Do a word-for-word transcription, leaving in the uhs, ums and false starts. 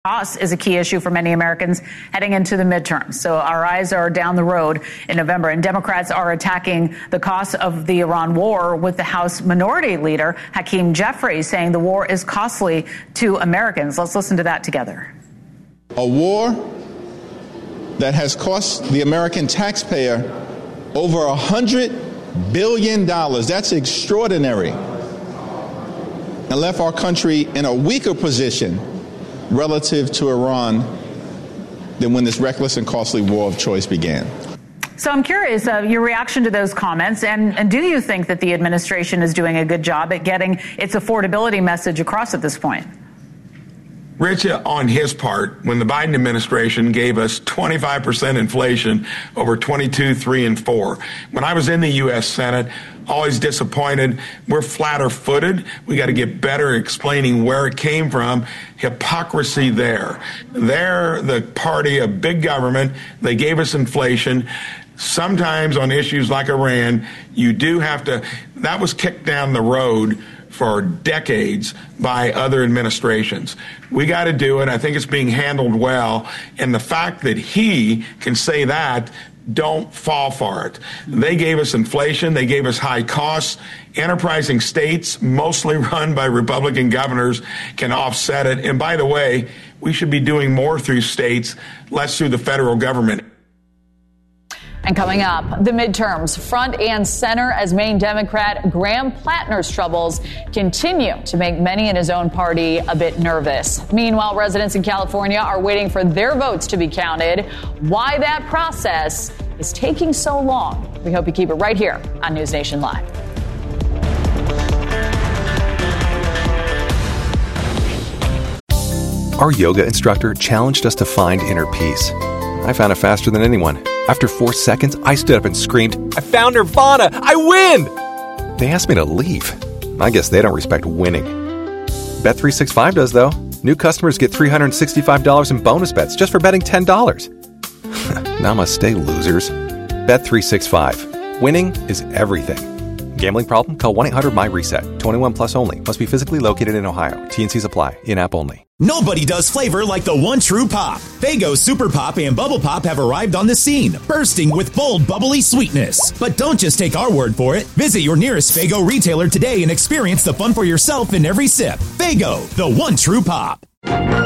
Cost is a key issue for many Americans heading into the midterms. So our eyes are down the road in November, and Democrats are attacking the cost of the Iran war, with the House Minority Leader Hakeem Jeffries saying the war is costly to Americans. Let's listen to that together. A war that has cost the American taxpayer over one hundred billion dollars. That's extraordinary. And left our country in a weaker position relative to Iran than when this reckless and costly war of choice began. So I'm curious uh, your reaction to those comments, and, and do you think that the administration is doing a good job at getting its affordability message across at this point? Rich, on his part, when the Biden administration gave us twenty-five percent inflation over twenty-two, three, and four. When I was in the U S Senate, always disappointed. We're flatter footed. We got to get better explaining where it came from. Hypocrisy there. They're the party of big government. They gave us inflation. Sometimes on issues like Iran, you do have to, that was kicked down the road for decades by other administrations. We got to do it. I think it's being handled well. And the fact that he can say that, don't fall for it. They gave us inflation. They gave us high costs. Enterprising states, mostly run by Republican governors, can offset it. And by the way, we should be doing more through states, less through the federal government. And coming up, the midterms front and center as Maine Democrat Graham Plattner's troubles continue to make many in his own party a bit nervous. Meanwhile, residents in California are waiting for their votes to be counted. Why that process is taking so long? We hope you keep it right here on News Nation Live. Our yoga instructor challenged us to find inner peace. I found it faster than anyone. After four seconds, I stood up and screamed, "I found Nirvana! I win!" They asked me to leave. I guess they don't respect winning. Bet three sixty-five does, though. New customers get three hundred sixty-five dollars in bonus bets just for betting ten dollars. Namaste, losers. Bet three sixty-five. Winning is everything. Gambling problem? Call one eight hundred my reset. twenty-one plus only. Must be physically located in Ohio. T and Cs apply. In-app only. Nobody does flavor like the one true pop. Faygo Super Pop and Bubble Pop have arrived on the scene, bursting with bold, bubbly sweetness. But don't just take our word for it. Visit your nearest Faygo retailer today and experience the fun for yourself in every sip. Faygo, the one true pop.